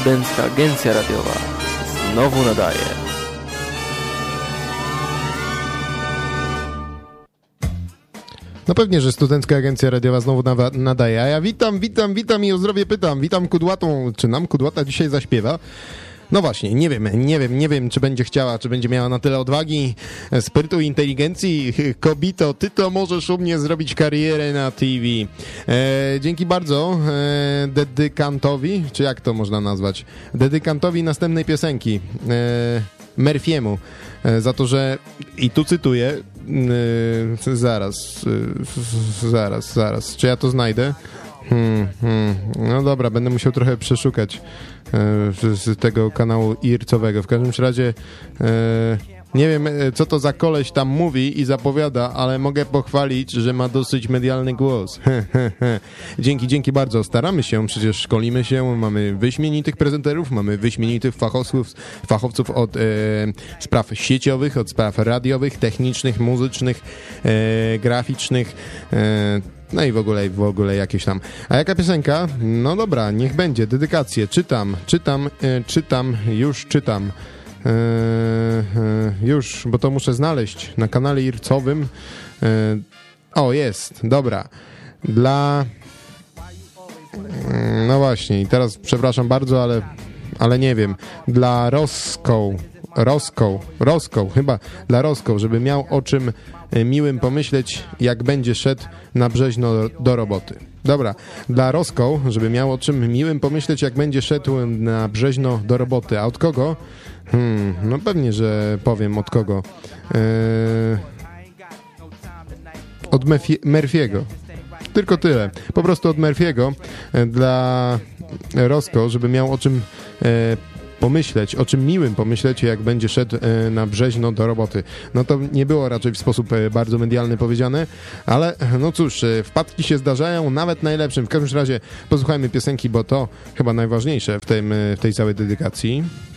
Studencka Agencja Radiowa znowu nadaje. No pewnie, że Studencka Agencja Radiowa znowu nadaje. A ja witam i o zdrowie pytam. Witam Kudłatą. Czy nam Kudłata dzisiaj zaśpiewa? No właśnie, nie wiem, czy będzie chciała, czy będzie miała na tyle odwagi, sprytu i inteligencji. Kobito, ty to możesz u mnie zrobić karierę na TV. Dzięki bardzo dedykantowi, czy jak to można nazwać? Dedykantowi następnej piosenki, Murphy'emu, za to, że, i tu cytuję, zaraz, czy ja to znajdę? No dobra, będę musiał trochę przeszukać z tego kanału ircowego. W każdym razie nie wiem, co to za koleś tam mówi i zapowiada, ale mogę pochwalić, że ma dosyć medialny głos. Dzięki bardzo. Staramy się, przecież szkolimy się, mamy wyśmienitych prezenterów, mamy wyśmienitych fachowców od spraw sieciowych, od spraw radiowych, technicznych, muzycznych, graficznych, no i w ogóle jakieś tam. A jaka piosenka? No dobra, niech będzie. Dedykację. Czytam. Już, bo to muszę znaleźć na kanale ircowym. O, jest. Dobra. No właśnie, i teraz przepraszam bardzo, ale nie wiem. Dla Roską, żeby miał o czym miłym pomyśleć, jak będzie szedł na Brzeźno do roboty. Dobra, dla Roską, żeby miał o czym miłym pomyśleć, jak będzie szedł na Brzeźno do roboty. A od kogo? No pewnie, że powiem od kogo. Od Murphy'ego. Tylko tyle. Po prostu od Murphy'ego dla Rosco, żeby miał o czym pomyśleć, o czym miłym pomyśleć, jak będzie szedł na Brzeźno do roboty. No to nie było raczej w sposób bardzo medialny powiedziane, ale no cóż, wpadki się zdarzają, nawet najlepszym. W każdym razie posłuchajmy piosenki, bo to chyba najważniejsze w tej całej dedykacji.